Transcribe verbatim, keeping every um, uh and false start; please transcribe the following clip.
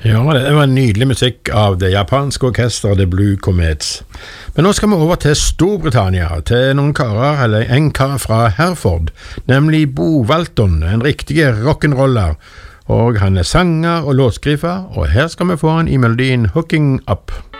Ja, det var en nydelig musikk av det japanske orkestret The Blue Comets. Men nå skal vi over til Storbritannia, til noen karer, eller en kar fra Hereford, nemlig Bo Walton, en riktig rock'n'roller. Og han er sanger og låtskriver, og her skal vi få han i melodien Hooking Up.